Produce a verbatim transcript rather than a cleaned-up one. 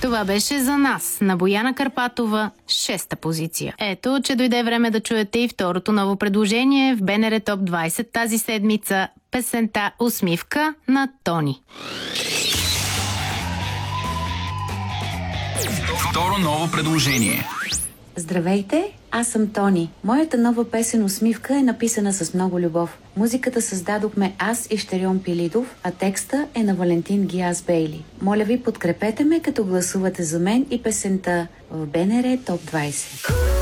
Това беше За нас на Бояна Карпатова, шеста позиция. Ето, че дойде време да чуете и второто ново предложение в БНР Топ двайсет тази седмица. Песента "Усмивка" на Тони. Второ ново предложение. Здравейте, аз съм Тони. Моята нова песен "Усмивка" е написана с много любов. Музиката създадохме аз и Щерьон Пилидов, а текста е на Валентин Гиас Бейли. Моля ви, подкрепете ме, като гласувате за мен и песента в БНР Топ двайсет.